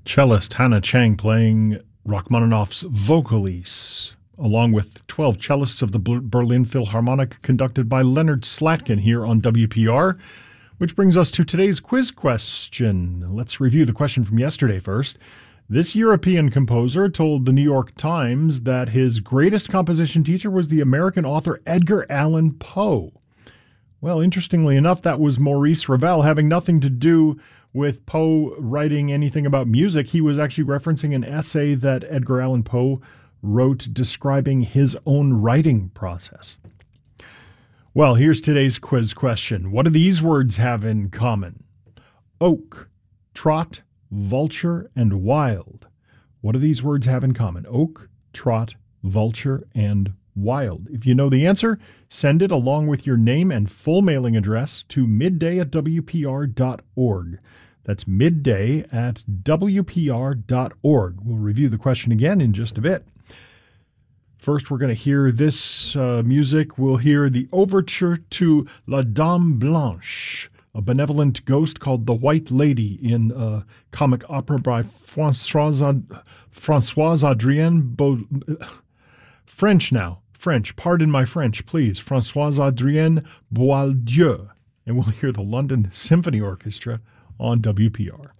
Cellist Hannah Chang playing Rachmaninoff's Vocalise, along with 12 cellists of the Berlin Philharmonic, conducted by Leonard Slatkin here on WPR, which brings us to today's quiz question. Let's review the question from yesterday first. This European composer told the New York Times that his greatest composition teacher was the American author Edgar Allan Poe. Well, interestingly enough, that was Maurice Ravel, having nothing to do with Poe writing anything about music. He was actually referencing an essay that Edgar Allan Poe wrote describing his own writing process. Well, here's today's quiz question. What do these words have in common? Oak, trot, vulture, and wild. What do these words have in common? Oak, trot, vulture, and wild. If you know the answer, send it along with your name and full mailing address to midday@wpr.org. That's midday@wpr.org. We'll review the question again in just a bit. First, we're going to hear this music. We'll hear the overture to La Dame Blanche, a benevolent ghost called the White Lady in a comic opera by Françoise Adrienne French now. French. Pardon my French, please. Françoise Adrienne Boieldieu. And we'll hear the London Symphony Orchestra on WPR.